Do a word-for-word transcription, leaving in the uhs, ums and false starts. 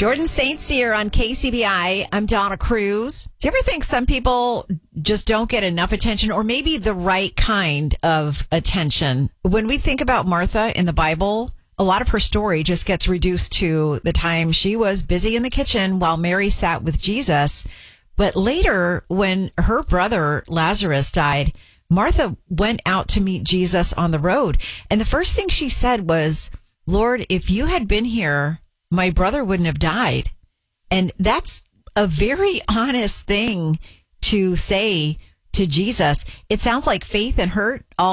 Jordan Saint Cyr on K C B I. I'm Donna Cruz. Do you ever think some people just don't get enough attention, or maybe the right kind of attention? When we think about Martha in the Bible, a lot of her story just gets reduced to the time she was busy in the kitchen while Mary sat with Jesus. But later, when her brother Lazarus died, Martha went out to meet Jesus on the road. And the first thing she said was, "Lord, if you had been here, my brother wouldn't have died." And that's a very honest thing to say to Jesus. It sounds like faith and hurt all